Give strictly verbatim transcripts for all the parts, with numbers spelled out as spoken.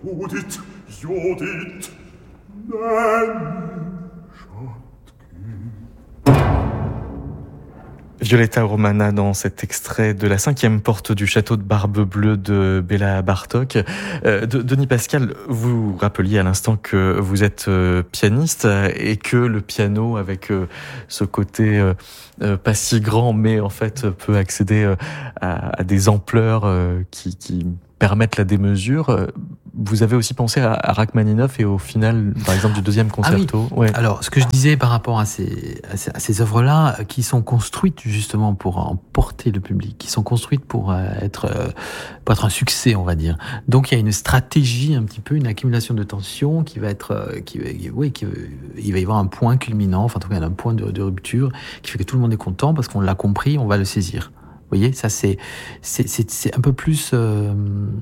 Udit, iudit, Violetta Romana dans cet extrait de la cinquième porte du château de Barbe-Bleue de Béla Bartók. Euh, de, Denis Pascal, vous rappeliez à l'instant que vous êtes euh, pianiste et que le piano, avec euh, ce côté euh, euh, pas si grand, mais en fait peut accéder euh, à, à des ampleurs euh, qui, qui permettent la démesure. Vous avez aussi pensé à, à Rachmaninoff et au final, par exemple, du deuxième concerto. Ah oui. Ouais. Alors, ce que je disais par rapport à ces, à ces, à ces œuvres-là, qui sont construites justement pour emporter le public, qui sont construites pour être, pour être un succès, on va dire. Donc, il y a une stratégie, un petit peu, une accumulation de tension qui va être, qui, oui, qui, il va y avoir un point culminant, enfin, en tout cas, un point de, de rupture qui fait que tout le monde est content parce qu'on l'a compris, on va le saisir. Vous voyez, ça, c'est, c'est, c'est, c'est un peu plus. Euh,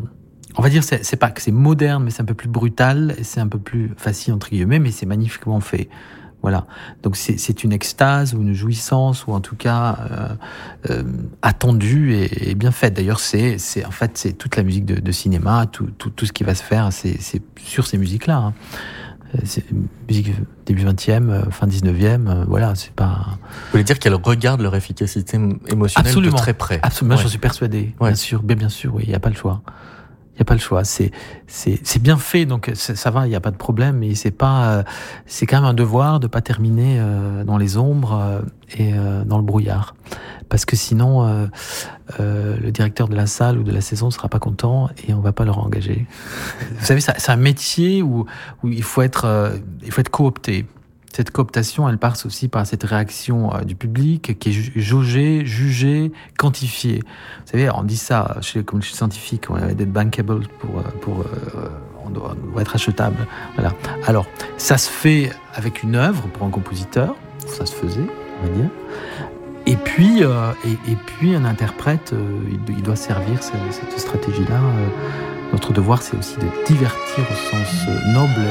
On va dire c'est, c'est pas que c'est moderne, mais c'est un peu plus brutal et c'est un peu plus facile entre guillemets, mais c'est magnifiquement fait. Voilà. Donc c'est, c'est une extase ou une jouissance ou en tout cas euh, euh, attendue et, et bien faite. D'ailleurs, c'est, c'est en fait c'est toute la musique de, de cinéma, tout, tout, tout ce qui va se faire, c'est, c'est sur ces musiques-là. Hein. C'est musique début vingtième, fin dix-neuvième, euh, voilà, c'est pas. Vous voulez dire qu'elle regarde leur efficacité émotionnelle Absolument. de très près. Absolument, ouais. J'en suis persuadé. Ouais. Bien sûr, bien, bien sûr, oui, il y a pas le choix. Il y a pas le choix, c'est c'est c'est bien fait, donc c'est, ça va, il y a pas de problème, mais c'est pas euh, c'est quand même un devoir de pas terminer euh, dans les ombres euh, et euh, dans le brouillard, parce que sinon euh, euh, le directeur de la salle ou de la saison sera pas content et on va pas le engager. Vous savez, ça, c'est un métier où où il faut être euh, il faut être coopté. Cette cooptation, elle passe aussi par cette réaction euh, du public qui est jaugée, jugée, quantifiée. Vous savez, on dit ça chez les communautés scientifiques, on va être bankable pour, pour euh, on, doit, on doit être achetable. Voilà. Alors, ça se fait avec une œuvre pour un compositeur, ça se faisait, on va dire. Et puis, euh, et, et puis un interprète, euh, il, il doit servir cette, cette stratégie-là. Euh, Notre devoir, c'est aussi de divertir au sens noble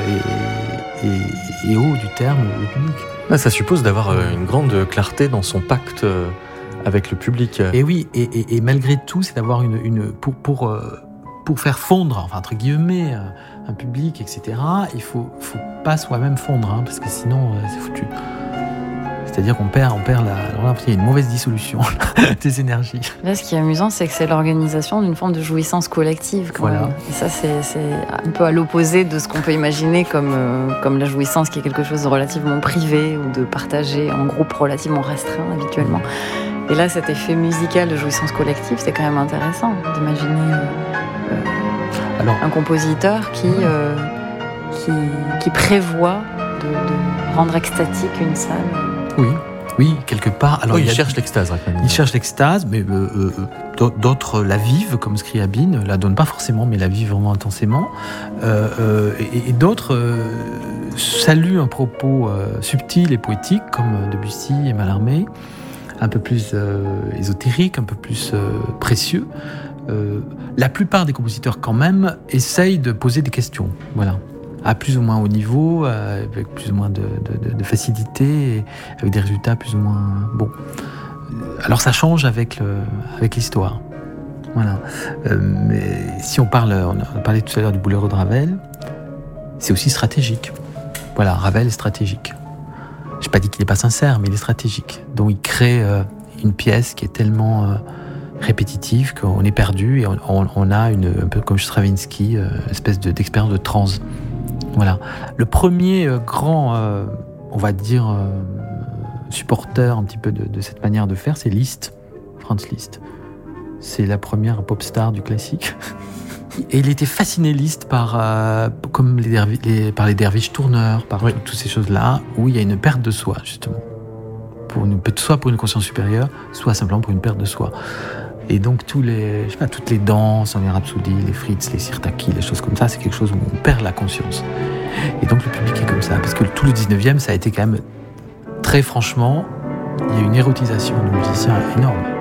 et, et, et haut du terme le public. Ah, ça suppose d'avoir une grande clarté dans son pacte avec le public. Et oui, et, et, et malgré tout, c'est d'avoir une, une pour pour pour faire fondre, enfin entre guillemets, un public, et cetera. Il faut faut pas soi-même fondre, hein, parce que sinon c'est foutu. C'est-à-dire qu'on perd, on perd la. Alors là, il y a une mauvaise dissolution des énergies. Là, ce qui est amusant, c'est que c'est l'organisation d'une forme de jouissance collective. Quand voilà. même. Et ça, c'est, c'est un peu à l'opposé de ce qu'on peut imaginer comme, euh, comme la jouissance, qui est quelque chose de relativement privé ou de partagé en groupe relativement restreint habituellement. Et là, cet effet musical de jouissance collective, c'est quand même intéressant d'imaginer euh, euh, Alors, un compositeur qui, euh, qui, qui prévoit de, de rendre extatique une salle. Oui, oui, quelque part. Alors, oui, il, il cherche l'extase, Rachmaninoff. Il cherche l'extase, mais euh, euh, d'autres la vivent, comme Scriabine, la donnent pas forcément, mais la vivent vraiment intensément. Euh, euh, et, et d'autres euh, saluent un propos euh, subtil et poétique, comme Debussy et Mallarmé, un peu plus euh, ésotérique, un peu plus euh, précieux. Euh, la plupart des compositeurs, quand même, essayent de poser des questions. Voilà. À plus ou moins haut niveau, euh, avec plus ou moins de, de, de facilité, et avec des résultats plus ou moins bons. Alors ça change avec, le, avec l'histoire. Voilà. Euh, mais si on parle, on a parlé tout à l'heure du Boléro de Ravel, c'est aussi stratégique. Voilà, Ravel est stratégique. Je n'ai pas dit qu'il n'est pas sincère, mais il est stratégique. Donc il crée euh, une pièce qui est tellement euh, répétitive qu'on est perdu et on, on, on a une, un peu comme Stravinsky, euh, une espèce de, d'expérience de transe. Voilà. Le premier euh, grand, euh, on va dire, euh, supporter un petit peu de, de cette manière de faire, c'est Liszt, Franz Liszt. C'est la première pop star du classique. Et il était fasciné, Liszt, par, euh, comme les, dervi- les, par les derviches tourneurs, par oui. toutes ces choses-là, où il y a une perte de soi, justement. Pour une, soit pour une conscience supérieure, soit simplement pour une perte de soi. Et donc tous les, je sais pas, toutes les danses, les rhapsodies, les Fritz, les Sirtaki, les choses comme ça, c'est quelque chose où on perd la conscience. Et donc le public est comme ça, parce que tout le dix-neuvième, ça a été quand même, très franchement, il y a une érotisation du musicien énorme.